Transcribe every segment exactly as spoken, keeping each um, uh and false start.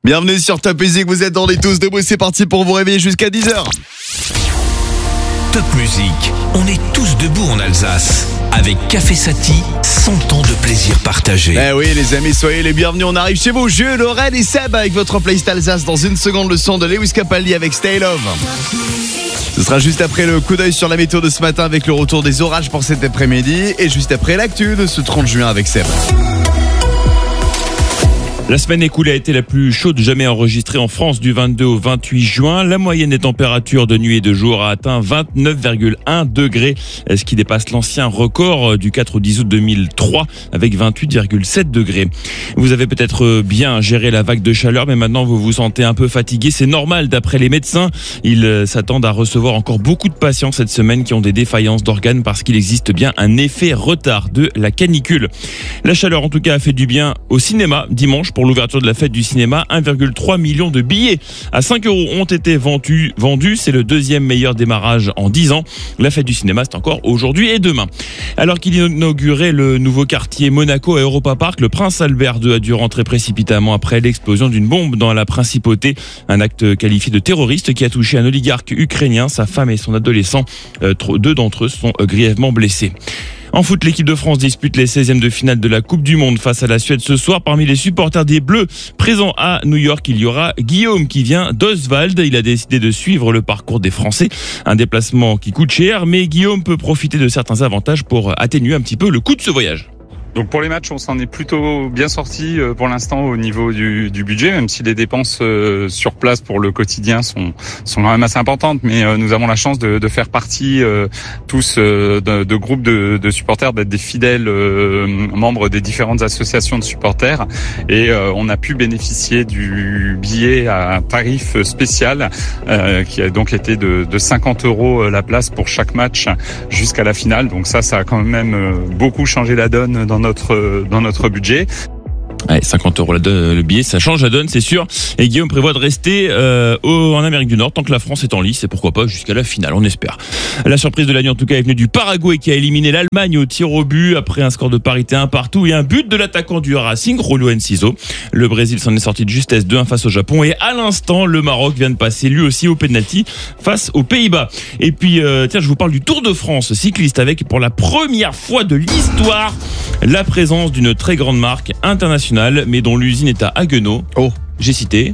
Bienvenue sur Top Music, vous êtes dans les tous debout, c'est parti pour vous réveiller jusqu'à dix heures. Top Music, on est tous debout en Alsace. Avec Café Sati, cent ans de plaisir partagé. Eh oui les amis, soyez les bienvenus, on arrive chez vous. Jules, Aurel et Seb avec votre playlist Alsace. Dans une seconde, le son de Lewis Capaldi avec Stay Love. Ce sera juste après le coup d'œil sur la météo de ce matin avec le retour des orages pour cet après-midi. Et juste après l'actu de ce trente juin avec Seb. La semaine écoulée a été la plus chaude jamais enregistrée en France du vingt-deux au vingt-huit juin. La moyenne des températures de nuit et de jour a atteint vingt-neuf virgule un degrés, ce qui dépasse l'ancien record du quatre au dix août deux mille trois avec vingt-huit virgule sept degrés. Vous avez peut-être bien géré la vague de chaleur, mais maintenant vous vous sentez un peu fatigué. C'est normal d'après les médecins. Ils s'attendent à recevoir encore beaucoup de patients cette semaine qui ont des défaillances d'organes parce qu'il existe bien un effet retard de la canicule. La chaleur en tout cas a fait du bien au cinéma dimanche. Pour l'ouverture de la fête du cinéma, un virgule trois million de billets à cinq euros ont été vendus. vendus. C'est le deuxième meilleur démarrage en dix ans. La fête du cinéma, c'est encore aujourd'hui et demain. Alors qu'il inaugurait le nouveau quartier Monaco à Europa Park, le prince Albert deux a dû rentrer précipitamment après l'explosion d'une bombe dans la principauté. Un acte qualifié de terroriste qui a touché un oligarque ukrainien, sa femme et son adolescent. Euh, deux d'entre eux sont grièvement blessés. En foot, l'équipe de France dispute les seizièmes de finale de la Coupe du Monde face à la Suède ce soir. Parmi les supporters des Bleus présents à New York, il y aura Guillaume qui vient d'Oswald. Il a décidé de suivre le parcours des Français. Un déplacement qui coûte cher, mais Guillaume peut profiter de certains avantages pour atténuer un petit peu le coût de ce voyage. Donc pour les matchs, on s'en est plutôt bien sorti pour l'instant au niveau du, du budget, même si les dépenses euh, sur place pour le quotidien sont sont quand même assez importantes. Mais euh, nous avons la chance de, de faire partie euh, tous euh, de, de groupes de, de supporters, d'être des fidèles euh, membres des différentes associations de supporters, et euh, on a pu bénéficier du billet à tarif spécial euh, qui a donc été de, de cinquante euros la place pour chaque match jusqu'à la finale. Donc ça, ça a quand même beaucoup changé la donne dans notre dans notre budget. Ouais, cinquante euros le billet, ça change la donne, c'est sûr. Et Guillaume prévoit de rester euh, au, en Amérique du Nord tant que la France est en lice, et pourquoi pas jusqu'à la finale, on espère. La surprise de la nuit en tout cas est venue du Paraguay qui a éliminé l'Allemagne au tir au but après un score de parité un partout et un but de l'attaquant du Racing, Julio Enciso. Le Brésil s'en est sorti de justesse deux un face au Japon, et à l'instant le Maroc vient de passer lui aussi au penalty face aux Pays-Bas. Et puis euh, tiens, je vous parle du Tour de France cycliste avec pour la première fois de l'histoire la présence d'une très grande marque internationale, mais dont l'usine est à Haguenau. Oh, j'ai cité.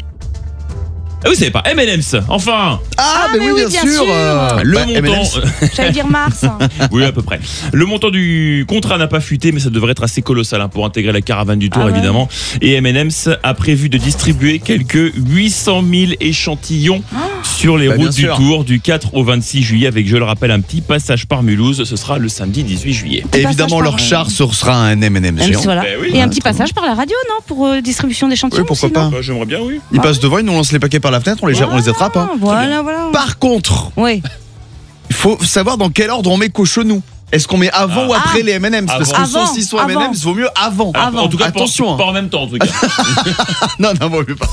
Ah, vous savez pas, M and M's, enfin. Ah, ah mais, mais oui, oui, bien, bien sûr, sûr. Euh, Le bah, montant... J'allais dire Mars. Oui, à peu près. Le montant du contrat n'a pas fuité, mais ça devrait être assez colossal hein, pour intégrer la caravane du Tour, ah, évidemment. Ouais. Et M and M's a prévu de distribuer quelques huit cent mille échantillons ah. sur les bah, routes du Tour du quatre au vingt-six juillet, avec, je le rappelle, un petit passage par Mulhouse. Ce sera le samedi dix-huit juillet. Et évidemment, leur char ce sera un M and M's géant. Voilà. Ben oui. Et un petit passage par la radio, non, pour euh, distribution d'échantillons. Oui, pourquoi pas. Bah, j'aimerais bien, oui. Ils ah. passent devant, ils nous lancent les paquets par la fenêtre, on les, voilà, on les attrape. Hein. Voilà, voilà. Par contre, oui. il faut savoir dans quel ordre on met cochonou. Est-ce qu'on met avant ah. ou après ah. les M and M's? Parce que avant. saucisson M and M's vaut mieux avant. avant. En tout cas, attention. Pas, pas en même temps, en tout cas. non, non, vaut mieux pas.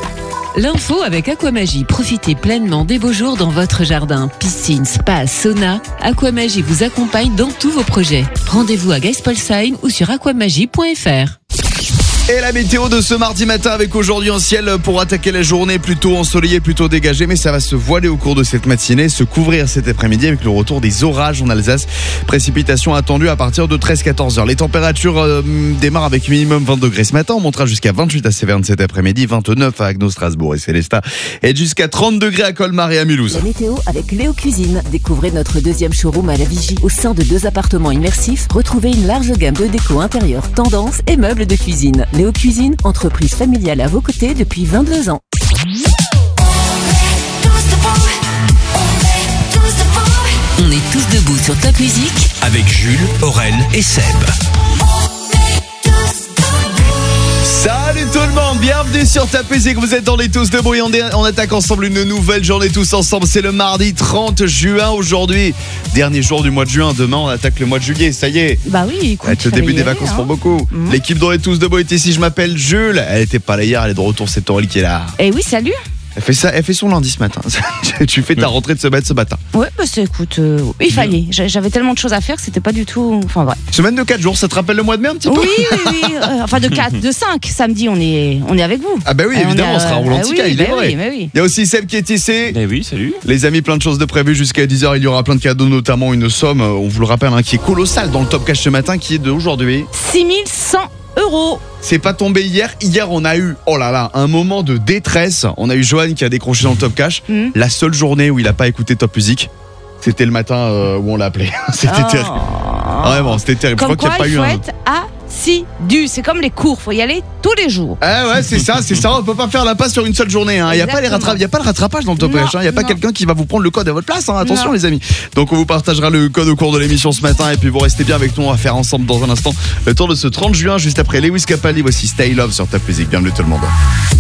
L'info avec Aquamagie. Profitez pleinement des beaux jours dans votre jardin. Piscine, spa, sauna. Aquamagie vous accompagne dans tous vos projets. Rendez-vous à Geispolsheim ou sur aquamagie point f r. Et la météo de ce mardi matin avec aujourd'hui un ciel pour attaquer la journée plutôt ensoleillé, plutôt dégagé, mais ça va se voiler au cours de cette matinée, se couvrir cet après-midi avec le retour des orages en Alsace. Précipitations attendues à partir de treize à quatorze heures. Les températures euh, démarrent avec minimum vingt degrés ce matin. On montera jusqu'à vingt-huit à Séverne cet après-midi, vingt-neuf à Agno, Strasbourg et Célestat, et jusqu'à trente degrés à Colmar et à Mulhouse. La météo avec Léo Cuisine. Découvrez notre deuxième showroom à la Vigie. Au sein de deux appartements immersifs, retrouvez une large gamme de déco intérieure, tendance et meubles de cuisine. Léo Cuisine, entreprise familiale à vos côtés depuis vingt-deux ans. On est tous debout sur Top Music avec Jules, Aurel et Seb. Salut tout le monde, bienvenue sur Top Music, vous êtes dans les tous debout et on, dé- on attaque ensemble une nouvelle journée tous ensemble. C'est le mardi trente juin aujourd'hui, dernier jour du mois de juin. Demain on attaque le mois de juillet, ça y est. Bah oui, écoute, c'est le début des vacances hein. pour beaucoup. Mmh. L'équipe dans les tous debout est ici, je m'appelle Jules. Elle était pas là hier, elle est de retour, c'est Aurel qui est là. Eh oui, salut. Elle fait ça, elle fait son lundi ce matin. Tu fais ta rentrée de semaine ce matin. Ouais, bah c'est, écoute, euh, il fallait. J'a- J'avais tellement de choses à faire que c'était pas du tout. Enfin, vrai. Semaine de quatre jours, ça te rappelle le mois de mai un petit peu? Oui, oui, oui. euh, enfin, de quatre, de cinq. Samedi, on est, on est avec vous. Ah bah oui, Euh, évidemment, on, est, sera euh, roulant ah Tika, oui, il bah est vrai. oui, bah oui. Il y a aussi Seb qui est ici. Eh oui, salut. Les amis, plein de choses de prévues jusqu'à dix heures. Il y aura plein de cadeaux, notamment une somme, euh, on vous le rappelle, hein, qui est colossale dans le Top Cash ce matin, qui est d'aujourd'hui. six mille cent euros. C'est pas tombé hier. Hier, on a eu, oh là là, un moment de détresse. On a eu Johan qui a décroché dans le Top Cash. Mhm. La seule journée où il a pas écouté Top Music, c'était le matin euh, où on l'a appelé. C'était Oh. terrible. Vraiment, c'était terrible. Comme Je crois quoi, qu'il il n'y a faut pas eu un. être assidu. C'est comme les cours, faut y aller tous les jours. Ah ouais, c'est ça, c'est ça. On peut pas faire l'impasse sur une seule journée. Il hein. y a pas les Exactement. rattra- y a pas le rattrapage dans le Top Non, Cash. Il hein. y a pas non. quelqu'un qui va vous prendre le code à votre place. Hein. Attention Non. les amis. Donc on vous partagera le code au cours de l'émission ce matin et puis vous restez bien avec nous. On va faire ensemble dans un instant le tour de ce trente juin juste après Lewis Capaldi. Voici Stay Love sur Top Music. Bienvenue tout le monde.